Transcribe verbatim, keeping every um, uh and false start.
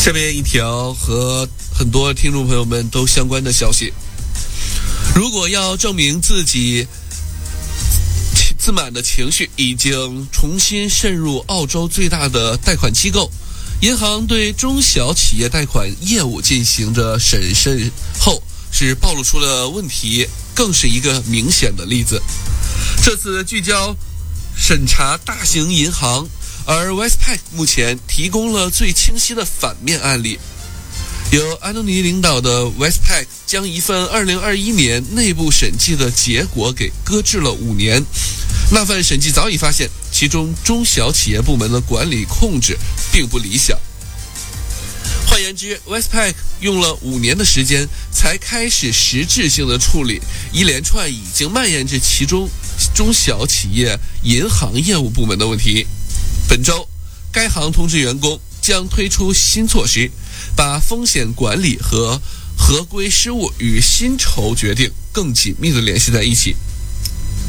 下面一条和很多听众朋友们都相关的消息，如果要证明自己自满的情绪已经重新渗入澳洲最大的贷款机构，银行对中小企业贷款业务进行着审慎后，是暴露出了问题，更是一个明显的例子。这次聚焦审查大型银行，而 Westpac 目前提供了最清晰的反面案例。由安东尼领导的 Westpac 将一份二零二一年内部审计的结果给搁置了五年。那份审计早已发现，其中中小企业部门的管理控制并不理想。换言之 ，Westpac 用了五年的时间才开始实质性的处理一连串已经蔓延至其中中小企业银行业务部门的问题。本周，该行通知员工将推出新措施，把风险管理和合规失误与薪酬决定更紧密地联系在一起。